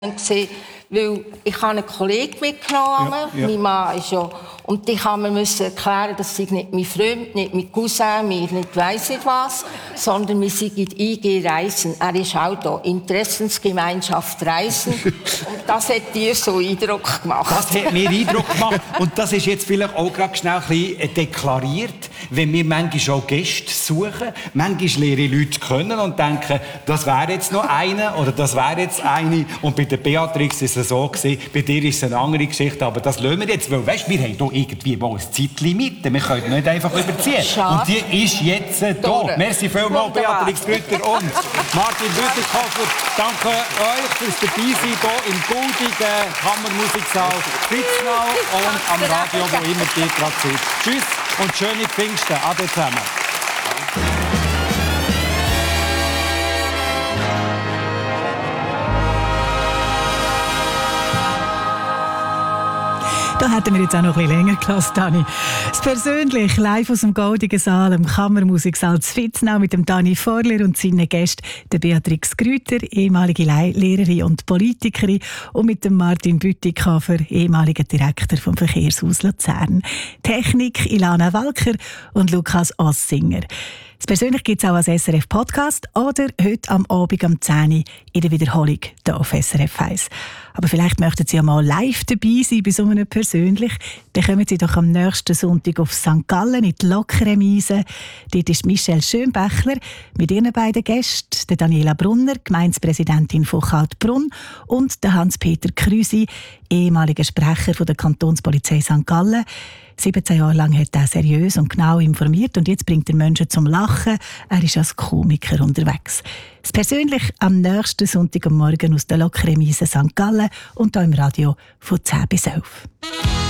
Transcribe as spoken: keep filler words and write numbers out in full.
Gewesen, weil ich habe einen Kollegen mitgenommen, ja, ja. Mein Mann ist ja, und ich habe mir müssen erklären, das sei nicht mein Freund, nicht mein Cousin, mir nicht weiss nicht was, sondern wir sind in I G Reisen. Er ist auch da, Interessensgemeinschaft Reisen. Und das hat dir so Eindruck gemacht. Das hat mir Eindruck gemacht. Und das ist jetzt vielleicht auch gerade schnell ein bisschen deklariert, wenn wir manchmal auch Gäste suchen. Manchmal lernen Leute kennen und denken, das wäre jetzt noch eine oder das wäre jetzt eine. Und bei der Beatrix ist es so gewesen, bei dir ist es eine andere Geschichte, aber das lassen wir jetzt, weil weißt, wir haben hier irgendwie mal ein Zeitlimit, wir können nicht einfach überziehen. Schade. Und die ist jetzt äh, da. Merci vielmals, Beatrix Grütter und Martin Bütikofer. Danke euch fürs Dabeisein hier im goldigen Kammermusiksaal Spitznau und am Radio, wo immer ihr gerade seid. Tschüss und schöne Pfingsten. Ade zusammen. Da hätten wir jetzt auch noch ein bisschen länger gelassen, Dani. Das persönlich live aus dem goldigen Saal, im Kammermusiksaal Spitznau mit dem Dani Vorler und seinen Gästen, der Beatrix Grütter, ehemalige Lehrerin und Politikerin, und mit dem Martin Bütikofer, ehemaliger Direktor vom Verkehrshaus Luzern. Technik Ilana Walker und Lukas Ossinger. Das persönlich gibt es auch als S R F-Podcast oder heute am Abend um zehn Uhr in der Wiederholung hier auf S R F eins. Aber vielleicht möchten Sie ja mal live dabei sein bei so einem persönlich. Dann kommen Sie doch am nächsten Sonntag auf Sankt Gallen in die Lokremise. Dort ist Michelle Schönbächler mit ihren beiden Gästen, der Daniela Brunner, Gemeindepräsidentin von Kaltbrunn, und der Hans-Peter Krüsi, ehemaliger Sprecher von der Kantonspolizei Sankt Gallen. siebzehn Jahre lang hat er seriös und genau informiert und jetzt bringt er Menschen zum Lachen. Er ist als Komiker unterwegs. Das persönlich am nächsten Sonntag am Morgen aus der Lokremise Sankt Gallen und hier im Radio von zehn bis elf.